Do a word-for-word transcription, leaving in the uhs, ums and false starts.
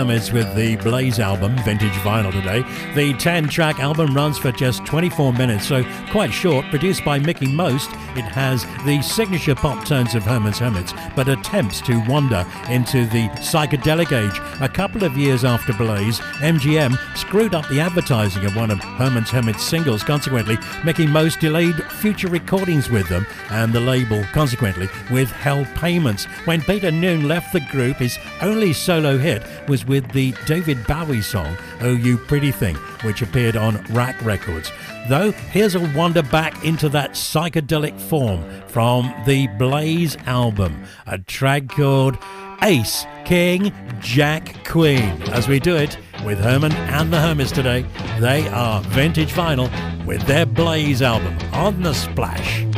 Hermits with the Blaze album, vintage vinyl today. The ten-track album runs for just twenty-four minutes, so quite short. Produced by Mickie Most, it has the signature pop tones of Herman's Hermits, but attempts to wander into the psychedelic age. A couple of years after Blaze, M G M screwed up the advertising of one of Herman's Hermits singles. Consequently, Mickie Most delayed future recordings with them, and the label, consequently, withheld payments. When Peter Noone left the group, his only solo hit was with the David Bowie song, Oh You Pretty Thing, which appeared on Rack Records. Though, here's a wander back into that psychedelic form from the Blaze album, a track called Ace King Jack Queen, as we do it with Herman and the Hermits today. They are vintage vinyl with their Blaze album on the Splash.